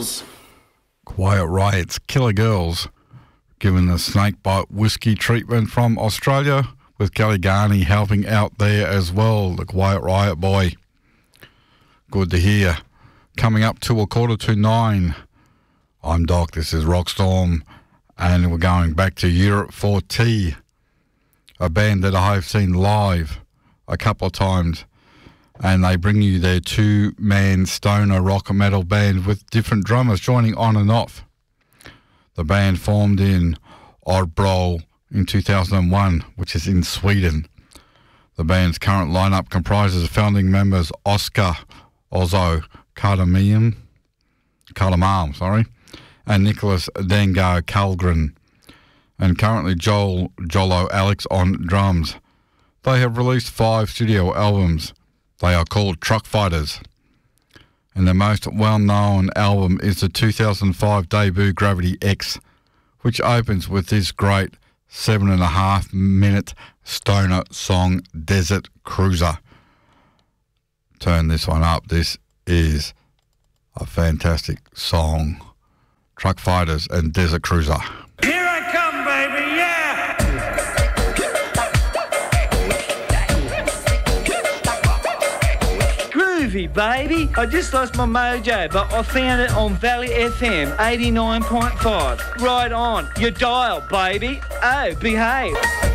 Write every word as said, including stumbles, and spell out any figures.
Girls. Quiet Riot's Killer Girls, given the snakebite whiskey treatment from Australia, with Kelly Garney helping out there as well, the Quiet Riot boy. Good to hear. Coming up to a quarter to nine. I'm Doc, this is Rockstorm, and we're going back to Europe for tea, a band that I've seen live a couple of times, and they bring you their two-man stoner rock and metal band with different drummers joining on and off. The band formed in Örebro in two thousand one, which is in Sweden. The band's current lineup comprises founding members Oscar Ozzo Cardamom, Cardamom, sorry, and Nicholas Dango Kalgren, and currently Joel Jolo Alex on drums. They have released five studio albums. They are called Truck Fighters, and their most well-known album is the two thousand five debut Gravity X, which opens with this great seven and a half minute stoner song, Desert Cruiser. Turn this one up. This is a fantastic song. Truck Fighters and Desert Cruiser. Here I come, baby, yeah! Groovy, baby. I just lost my mojo, but I found it on Valley F M eighty-nine point five. Right on. Your dial, baby. Oh, behave.